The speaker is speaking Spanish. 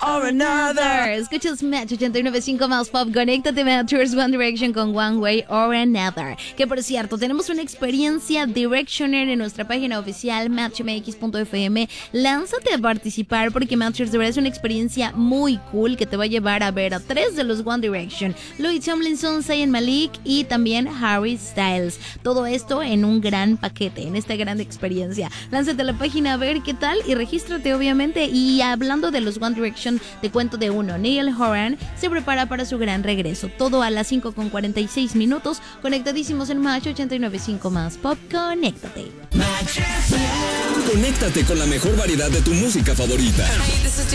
or another. Escuchas Match 89.5 más Pop. Conéctate, Matchers, One Direction con One Way or Another. Que por cierto, tenemos una experiencia Directioner en nuestra página oficial matchmx.fm. Lánzate a participar porque Matchers de verdad es una experiencia muy cool que te va a llevar a ver a 3 de los One Direction: Louis Tomlinson, Zayn Malik y también Harry Styles. Todo esto en un gran paquete, en esta gran experiencia. Lánzate a la página a ver qué tal y regístrate, obviamente. Y hablando de los One Direction, te cuento de uno. Niall Horan se prepara para su gran regreso. Todo a las 5:46. Conectadísimos en Match 89.5 más Pop. Conéctate. Conéctate con la mejor variedad de tu música favorita. Hey, this is